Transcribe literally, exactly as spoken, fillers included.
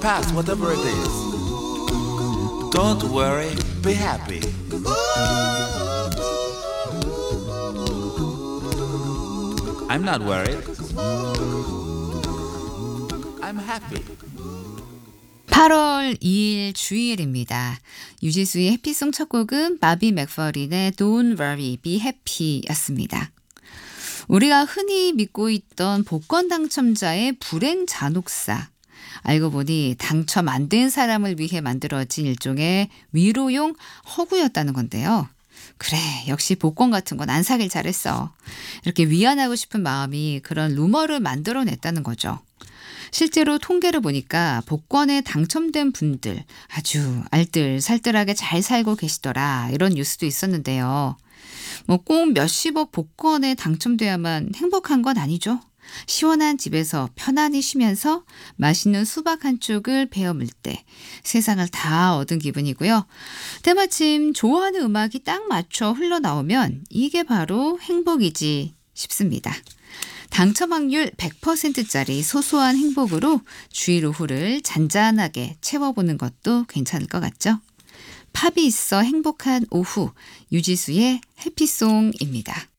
past, whatever it is. Don't worry, be happy. I'm not worried. I'm happy. 팔월 이일 주일입니다. 유지수의 해피송 첫 곡은 바비 맥퍼린의 Don't Worry, Be Happy 였습니다. 우리가 흔히 믿고 있던 복권 당첨자의 불행 잔혹사. 알고 보니 당첨 안 된 사람을 위해 만들어진 일종의 위로용 허구였다는 건데요. 그래, 역시 복권 같은 건 안 사길 잘했어. 이렇게 위안하고 싶은 마음이 그런 루머를 만들어냈다는 거죠. 실제로 통계를 보니까 복권에 당첨된 분들 아주 알뜰살뜰하게 잘 살고 계시더라, 이런 뉴스도 있었는데요. 뭐 꼭 몇십억 복권에 당첨돼야만 행복한 건 아니죠. 시원한 집에서 편안히 쉬면서 맛있는 수박 한 쪽을 베어 물 때 세상을 다 얻은 기분이고요. 때마침 좋아하는 음악이 딱 맞춰 흘러나오면 이게 바로 행복이지 싶습니다. 당첨 확률 백 퍼센트짜리 소소한 행복으로 주일 오후를 잔잔하게 채워보는 것도 괜찮을 것 같죠? 팝이 있어 행복한 오후, 유지수의 해피송입니다.